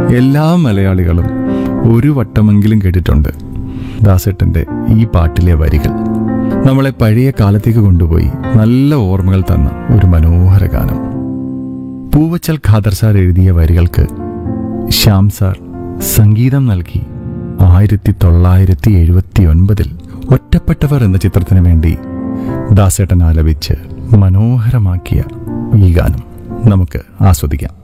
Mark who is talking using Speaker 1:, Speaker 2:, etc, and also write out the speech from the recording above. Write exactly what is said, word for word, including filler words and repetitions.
Speaker 1: എല്ലാ മലയാളികളും ഒരു വട്ടമെങ്കിലും കേട്ടിട്ടുണ്ട് ദാസേട്ടൻ്റെ ഈ പാട്ടിലെ വരികൾ. നമ്മളെ പഴയ കാലത്തേക്ക് കൊണ്ടുപോയി നല്ല ഓർമ്മകൾ തന്ന ഒരു മനോഹര ഗാനം. പൂവച്ചൽ ഖാദർ സാർ എഴുതിയ വരികൾക്ക് ശ്യാം സാർ സംഗീതം നൽകി ആയിരത്തി തൊള്ളായിരത്തി എഴുപത്തി ഒൻപതിൽ ഒറ്റപ്പെട്ടവർ എന്ന ചിത്രത്തിന് വേണ്ടി ദാസേട്ടൻ ആലപിച്ച് മനോഹരമാക്കിയ ഈ ഗാനം നമുക്ക് ആസ്വദിക്കാം.